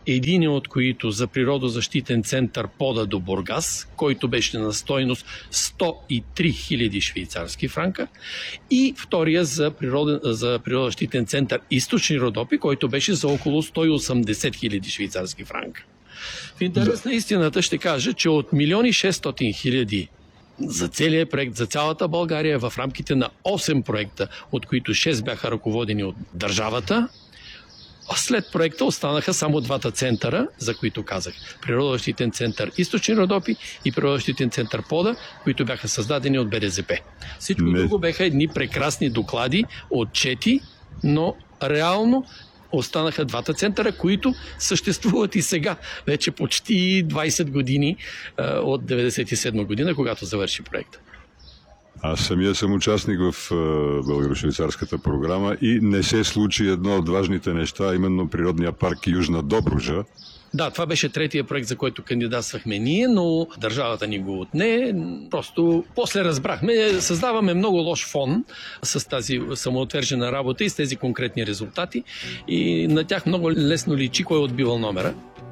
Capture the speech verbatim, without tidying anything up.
един от които за природозащитен център Пода до Бургас, който беше на стойност сто и три хиляди швейцарски франка, и втория за, природен, за природозащитен център Източни Родопи, който беше за около сто и осемдесет хиляди швейцарски франка. В интерес на истината ще кажа, че от милион и шестстотин хиляди за целият проект, за цялата България, в рамките на осем проекта, от които шест бяха ръководени от държавата, след проекта останаха само двата центъра, за които казах. Природозащитен център Източни Родопи и Природозащитен център Пода, които бяха създадени от Б Р З П. Всичко Не. друго бяха едни прекрасни доклади, отчети, но реално останаха двата центъра, които съществуват и сега. Вече почти двайсет години от деветдесет и седма година, когато завърши проекта. Аз самия съм участник в българо-швейцарската програма и не се случи едно от важните неща, именно природния парк Южна Добруджа. Да, това беше третия проект, за който кандидатствахме ние, но държавата ни го отне. Просто после разбрахме, създаваме много лош фон с тази самоотвержена работа и с тези конкретни резултати и на тях много лесно личи кой е отбивал номера.